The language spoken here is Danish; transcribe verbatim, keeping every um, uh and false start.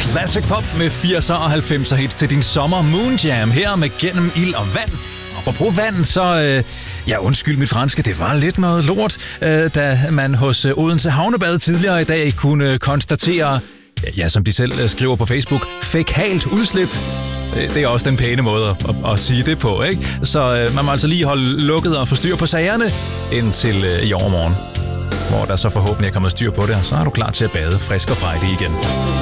Classic pop med firser og halvfemser hits til din sommer Moonjam her med Gennem ild og vand. Apropos vand, så... Øh, ja, undskyld mit franske, det var lidt noget lort, øh, da man hos Odense Havnebad tidligere i dag kunne konstatere, ja, ja som de selv skriver på Facebook, fækalt udslip. Det er også den pæne måde at, at, at sige det på, ikke? Så øh, man må altså lige holde lukket og få styr på sagerne indtil øh, i overmorgen, hvor der så forhåbentlig er kommet styr på det, og så er du klar til at bade frisk og frejdig igen.